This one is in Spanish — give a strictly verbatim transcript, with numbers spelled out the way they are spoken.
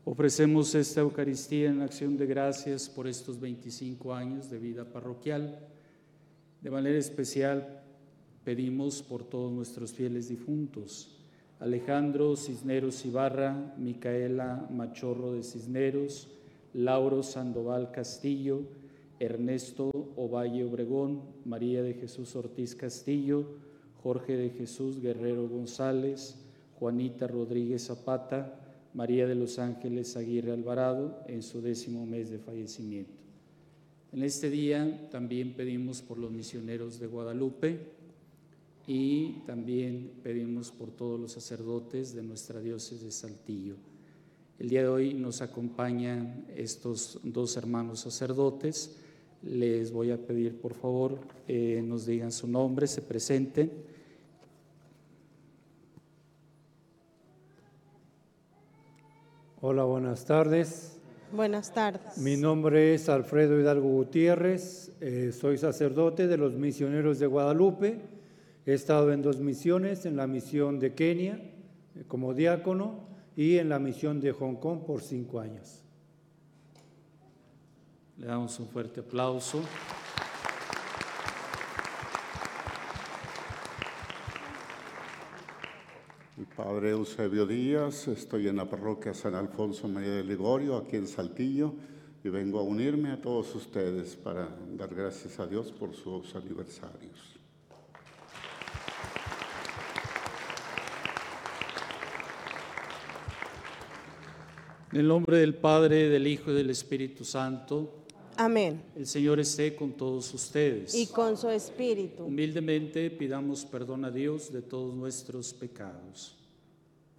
Ofrecemos esta Eucaristía en acción de gracias por estos veinticinco años de vida parroquial. De manera especial pedimos por todos nuestros fieles difuntos: Alejandro Cisneros Ibarra, Micaela Machorro de Cisneros, Lauro Sandoval Castillo, Ernesto Ovalle Obregón, María de Jesús Ortiz Castillo, Jorge de Jesús Guerrero González, Juanita Rodríguez Zapata, María de los Ángeles Aguirre Alvarado, en su décimo mes de fallecimiento. En este día también pedimos por los misioneros de Guadalupe y también pedimos por todos los sacerdotes de nuestra diócesis de Saltillo. El día de hoy nos acompañan estos dos hermanos sacerdotes. Les voy a pedir, por favor, eh, nos digan su nombre, se presenten. Hola, buenas tardes. Buenas tardes. Mi nombre es Alfredo Hidalgo Gutiérrez, eh, soy sacerdote de los misioneros de Guadalupe. He estado en dos misiones, en la misión de Kenia eh, como diácono y en la misión de Hong Kong por cinco años. Le damos un fuerte aplauso. El padre Eusebio Díaz, estoy en la parroquia San Alfonso María de Ligorio, aquí en Saltillo, y vengo a unirme a todos ustedes para dar gracias a Dios por sus aniversarios. En el nombre del Padre, del Hijo y del Espíritu Santo. Amén. El Señor esté con todos ustedes. Y con su espíritu. Humildemente pidamos perdón a Dios de todos nuestros pecados.